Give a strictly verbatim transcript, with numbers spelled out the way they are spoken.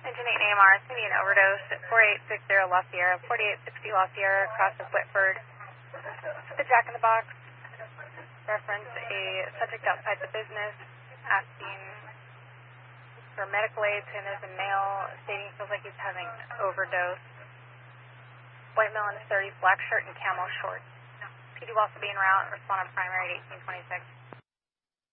Engine eight A M R, it's going to be an overdose at forty-eight sixty La Sierra, forty-eight sixty La Sierra, across of Whitford. The Jack in the Box, reference a subject outside the business, asking for medical aid to him as a male, stating he feels like he's having overdose. White male in his thirties, black shirt and camel shorts. P D will also be en route, respond on primary at eighteen twenty-six.